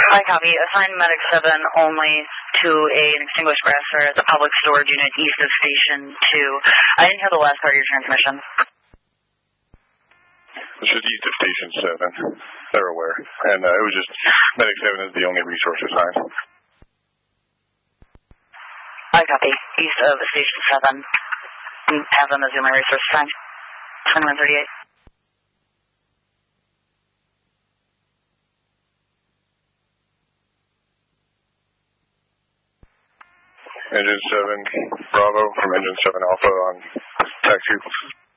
I copy. Assign Medic 7 only to an extinguished aggressor at the public storage unit east of Station 2. I didn't hear the last part of your transmission. This is east of Station 7. They're aware. And it was just Medic 7 is the only resource assigned. I copy. East of Station 7. Have them as the only resource assigned. 2138. Engine 7 Bravo from Engine 7 Alpha on taxi.